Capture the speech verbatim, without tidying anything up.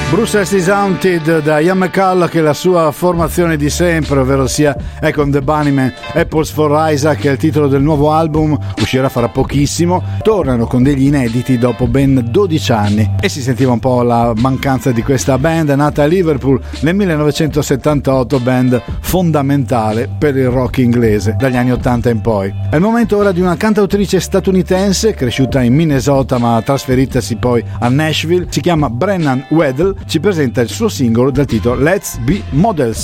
Bruce is Haunted da Ian McCulloch e la sua formazione di sempre, ovvero sia Econ the Bunnymen. Apples for Isaac è il titolo del nuovo album, uscirà fra pochissimo. Tornano con degli inediti dopo ben dodici anni e si sentiva un po' la mancanza di questa band nata a Liverpool nel millenovecentosettantotto, band fondamentale per il rock inglese dagli anni ottanta in poi. È il momento ora di una cantautrice statunitense cresciuta in Minnesota ma trasferitasi poi a Nashville. Si chiama Brennan Weddle. Ci presenta il suo singolo dal titolo Let's Be Models.